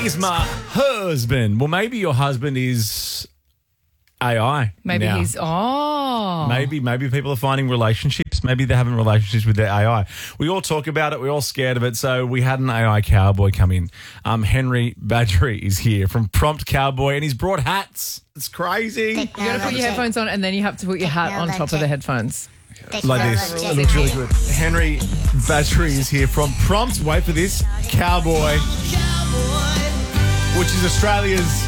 is my husband. Well, maybe your husband is AI. Maybe now. he's Maybe people are finding relationships. Maybe they're having relationships with their AI. We all talk about it. We're all scared of it. So we had an AI cowboy come in. Henry Badgery is here from Prompt Cowboy, and he's brought hats. It's crazy. You got to put your headphones on, and then you have to put your hat on top of the headphones. Like this. It looks really good. Henry Badgery is here from Prompt, wait for this, Cowboy, which is Australia's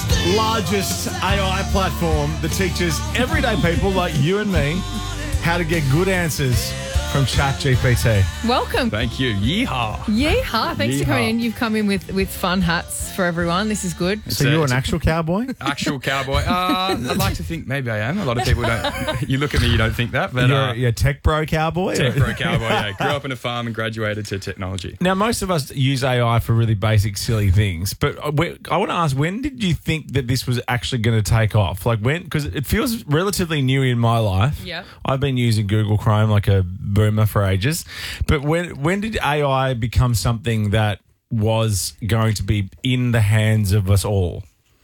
largest AI platform that teaches everyday people like you and me how to get good answers from ChatGPT. Welcome. Thank you. Yeehaw. Yeehaw. Thanks Yeehaw. for coming in. You've come in with fun hats for everyone. This is good. So you're an actual cowboy? Actual cowboy. I'd like to think maybe I am. A lot of people don't. You look at me, you don't think that. But You're a tech bro cowboy? tech pro cowboy. Yeah, grew up in a farm and graduated to technology. Now, most of us use AI for really basic, silly things. But I want to ask, when did you think that this was actually going to take off? Like when? Because it feels relatively new in my life. Yeah. I've been using Google Chrome like a boomer for ages. But when did AI become something that was going to be in the hands of us all?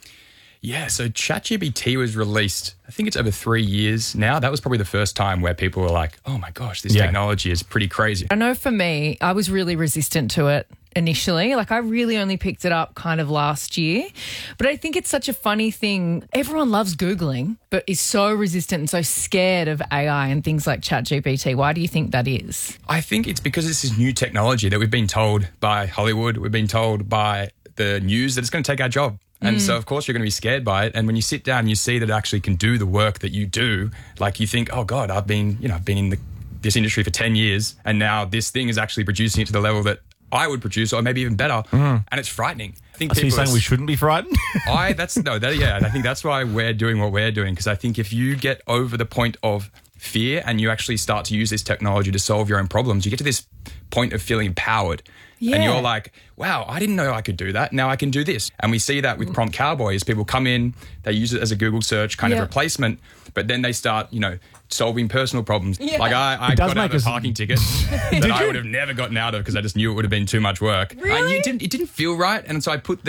Yeah, so ChatGPT was released, I think it's over 3 years now. That was probably the first time where people were like, oh my gosh, this technology is pretty crazy. I know for me, I was really resistant to it initially. Like I really only picked it up kind of last year. But I think it's such a funny thing. Everyone loves Googling, but is so resistant and so scared of AI and things like ChatGPT. Why do you think that is? I think it's because this is new technology that we've been told by Hollywood, we've been told by the news that it's going to take our job. And so, of course, you're going to be scared by it. And when you sit down and you see that it actually can do the work that you do, like you think, oh, God, I've been in this industry for 10 years and now this thing is actually producing it to the level that I would produce or maybe even better. And it's frightening. I think So you're saying we shouldn't be frightened? I think that's why we're doing what we're doing, because I think if you get over the point of fear and you actually start to use this technology to solve your own problems, you get to this point of feeling empowered. Yeah. And you're like, wow, I didn't know I could do that. Now I can do this. And we see that with Prompt Cowboys. People come in, they use it as a Google search kind of replacement, but then they start, solving personal problems. Yeah. Like I does got out make of us- a parking ticket that I would have never gotten out of because I just knew it would have been too much work. Really? It didn't feel right. And so I put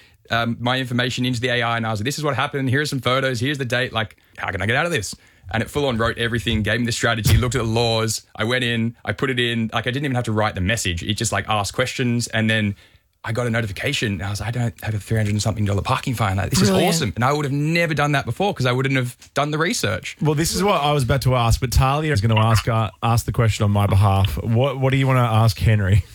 my information into the AI and I was like, this is what happened. Here are some photos. Here's the date. Like, how can I get out of this? And it full on wrote everything, gave me the strategy, looked at the laws. I went in, I put it in. Like I didn't even have to write the message. It just like asked questions. And then I got a notification. And I was like, I don't have a $300 and something parking fine. Like, this Brilliant. is awesome. And I would have never done that before because I wouldn't have done the research. Well, this is what I was about to ask, but Talia is going to ask the question on my behalf. What do you want to ask Henry?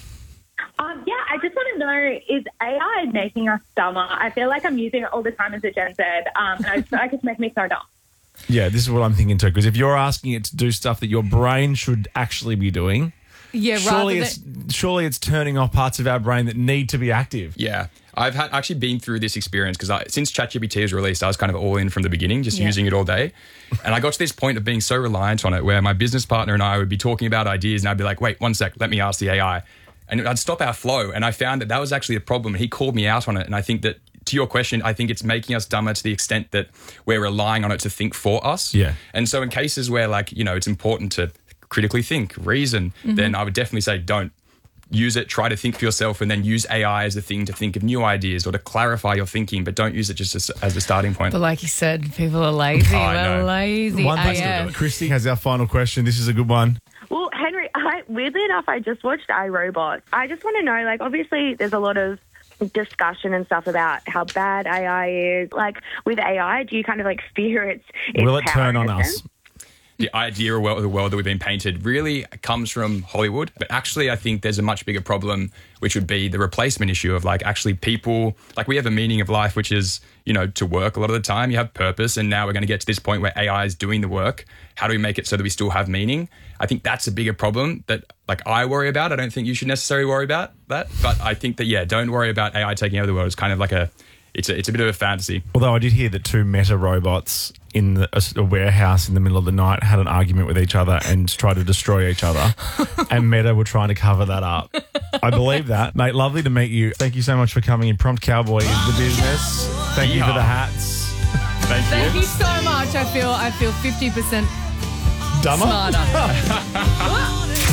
I just want to know, is AI making us dumber? I feel like I'm using it all the time, as Jen said, and I just feel like it's making me so dumb. Yeah, this is what I'm thinking too, because if you're asking it to do stuff that your brain should actually be doing, surely it's turning off parts of our brain that need to be active. Yeah. I've actually been through this experience because since ChatGPT was released, I was kind of all in from the beginning, just using it all day. And I got to this point of being so reliant on it where my business partner and I would be talking about ideas and I'd be like, wait, 1 sec, let me ask the AI. And I'd stop our flow. And I found that was actually a problem. He called me out on it. And I think that, to your question, I think it's making us dumber to the extent that we're relying on it to think for us. Yeah. And so in cases where it's important to critically think, reason, then I would definitely say don't. Use it, try to think for yourself, and then use AI as a thing to think of new ideas or to clarify your thinking, but don't use it just as a starting point. But like you said, people are lazy. I know. Lazy. One thing, AF. Christy has our final question. This is a good one. Well, Henry, weirdly enough, I just watched iRobot. I just want to know, obviously there's a lot of discussion and stuff about how bad AI is. Like, with AI, do you kind of fear its Will it power turn on in a us? sense? The idea of the world that we've been painted really comes from Hollywood. But actually, I think there's a much bigger problem, which would be the replacement issue of actually people, we have a meaning of life, which is, to work a lot of the time. You have purpose. And now we're going to get to this point where AI is doing the work. How do we make it so that we still have meaning? I think that's a bigger problem that I worry about. I don't think you should necessarily worry about that. But I think that, don't worry about AI taking over the world. It's kind of it's a bit of a fantasy. Although I did hear that 2 Meta robots in a warehouse in the middle of the night had an argument with each other and tried to destroy each other. And Meta were trying to cover that up. I believe that. Mate, lovely to meet you. Thank you so much for coming in. Prompt Cowboy is the business. Thank you for the hats. Thank you so much. I feel 50% Dumber? smarter.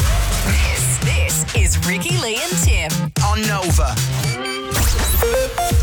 This is Ricky Lee and Tim on Nova.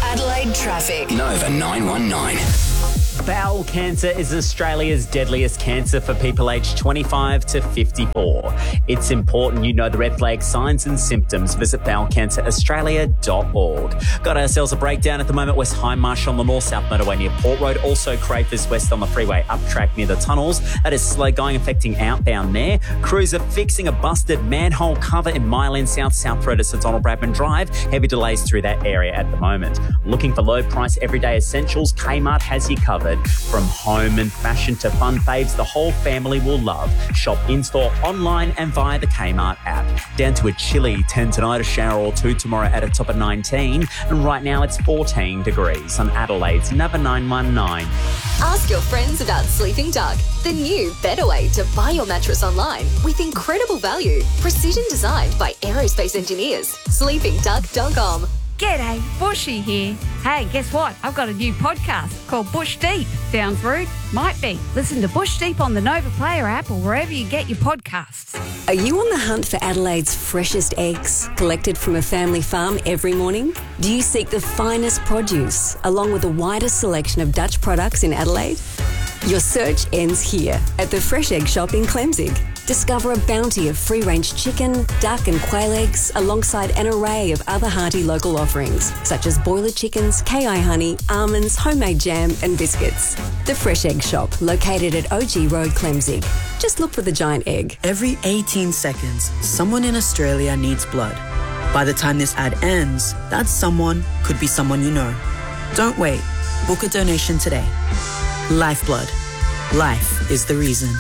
Traffic. Nova 919. Bowel cancer is Australia's deadliest cancer for people aged 25 to 54. It's important you know the red flag signs and symptoms. Visit bowelcanceraustralia.org. Got ourselves a breakdown at the moment. West Hindmarsh on the north-south motorway near Port Road. Also Crafers west on the freeway up track near the tunnels. That is slow going, affecting outbound there. Crews are fixing a busted manhole cover in Mile End South Road at Sir Donald Bradman Drive. Heavy delays through that area at the moment. Looking for low price everyday essentials? Kmart has you covered. From home and fashion to fun faves, the whole family will love. Shop in-store, online and via the Kmart app. Down to a chilly 10 tonight, a shower or two tomorrow at a top of 19. And right now it's 14 degrees on Adelaide's Nova 919. Ask your friends about Sleeping Duck, the new better way to buy your mattress online with incredible value. Precision designed by aerospace engineers. SleepingDuck.com. G'day, Bushy here. Hey, guess what? I've got a new podcast called Bush Deep. Sounds rude? Might be. Listen to Bush Deep on the Nova Player app or wherever you get your podcasts. Are you on the hunt for Adelaide's freshest eggs, collected from a family farm every morning? Do you seek the finest produce, along with the widest selection of Dutch products in Adelaide? Your search ends here at the Fresh Egg Shop in Clemzig. Discover a bounty of free-range chicken, duck and quail eggs alongside an array of other hearty local offerings such as boiler chickens, KI honey, almonds, homemade jam and biscuits. The Fresh Egg Shop, located at OG Road, Clemzig. Just look for the giant egg. Every 18 seconds, someone in Australia needs blood. By the time this ad ends, that someone could be someone you know. Don't wait. Book a donation today. Lifeblood. Life is the reason.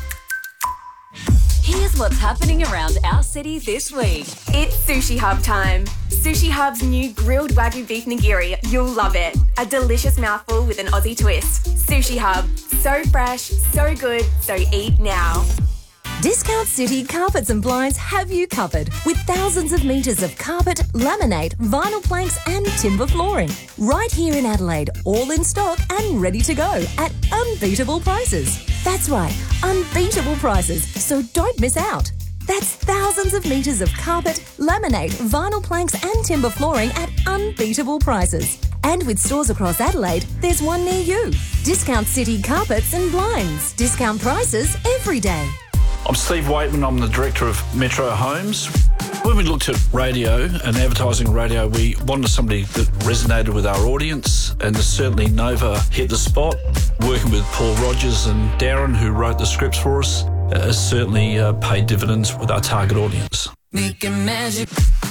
Here's what's happening around our city this week. It's Sushi Hub time. Sushi Hub's new grilled Wagyu beef nigiri. You'll love it. A delicious mouthful with an Aussie twist. Sushi Hub. So fresh, so good, so eat now. Discount City Carpets and Blinds have you covered with thousands of metres of carpet, laminate, vinyl planks and timber flooring. Right here in Adelaide, all in stock and ready to go at unbeatable prices. That's right, unbeatable prices, so don't miss out. That's thousands of metres of carpet, laminate, vinyl planks and timber flooring at unbeatable prices. And with stores across Adelaide, there's one near you. Discount City Carpets and Blinds. Discount prices every day. I'm Steve Waitman, I'm the Director of Metro Homes. When we looked at radio and advertising radio, we wanted somebody that resonated with our audience, and certainly Nova hit the spot. Working with Paul Rogers and Darren, who wrote the scripts for us, has certainly paid dividends with our target audience. Making magic.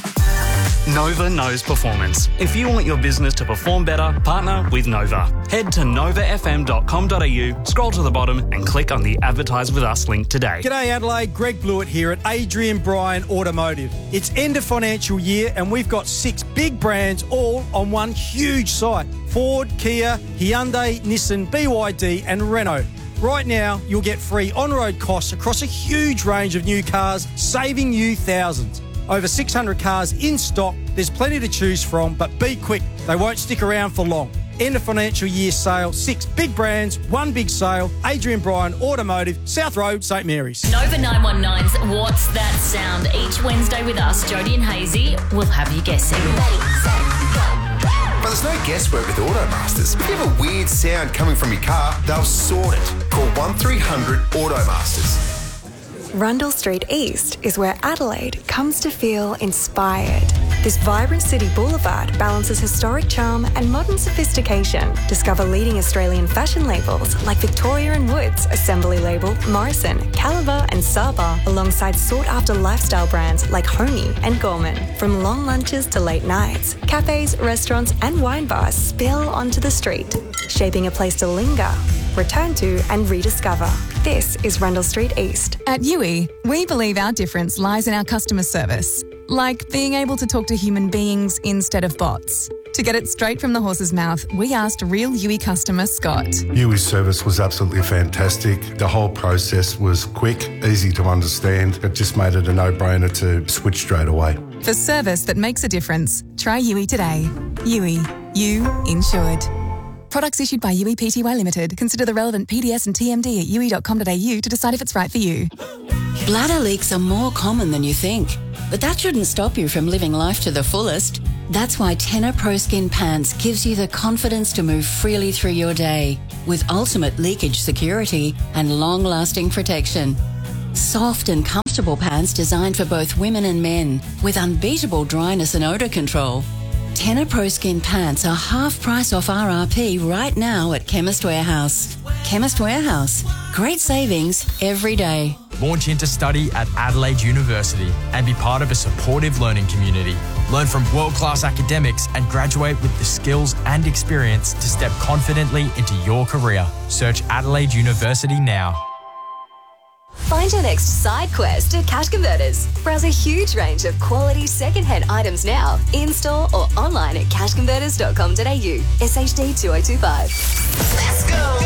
Nova knows performance. If you want your business to perform better, partner with Nova. Head to novafm.com.au, scroll to the bottom and click on the Advertise With Us link today. G'day Adelaide, Greg Blewett here at Adrian Bryan Automotive. It's end of financial year and we've got 6 big brands all on one huge site. Ford, Kia, Hyundai, Nissan, BYD and Renault. Right now, you'll get free on-road costs across a huge range of new cars, saving you thousands. Over 600 cars in stock. There's plenty to choose from, but be quick. They won't stick around for long. End of financial year sale, 6 big brands, 1 big sale. Adrian Bryan Automotive, South Road, St Mary's. Nova 919's What's That Sound? Each Wednesday with us, Jodie and Hazy, will have you guessing. But there's no guesswork with Automasters. If you have a weird sound coming from your car, they'll sort it. Call 1300 Automasters. Rundle Street East is where Adelaide comes to feel inspired. This vibrant city boulevard balances historic charm and modern sophistication. Discover leading Australian fashion labels like Victoria & Woods, Assembly Label, Morrison, Caliber and Saba, alongside sought-after lifestyle brands like Homey and Gorman. From long lunches to late nights, cafes, restaurants and wine bars spill onto the street, shaping a place to linger, return to and rediscover. This is Rundle Street East. At Yui, we believe our difference lies in our customer service, like being able to talk to human beings instead of bots. To get it straight from the horse's mouth, we asked real Yui customer Scott. Yui's service was absolutely fantastic. The whole process was quick, easy to understand. It just made it a no-brainer to switch straight away. For service that makes a difference, try Yui today. Yui, you insured. Products issued by Yui Pty Limited. Consider the relevant PDS and TMD at yui.com.au to decide if it's right for you. Bladder leaks are more common than you think, but that shouldn't stop you from living life to the fullest. That's why Tenor Pro Skin Pants gives you the confidence to move freely through your day with ultimate leakage security and long-lasting protection. Soft and comfortable pants designed for both women and men with unbeatable dryness and odour control. Tenor Pro Skin Pants are half price off RRP right now at Chemist Warehouse. Chemist Warehouse. Great savings every day. Launch into study at Adelaide University and be part of a supportive learning community. Learn from world-class academics and graduate with the skills and experience to step confidently into your career. Search Adelaide University now. Find your next side quest at Cash Converters. Browse a huge range of quality second-hand items now, in-store or online at cashconverters.com.au. SHD 2025. Let's go!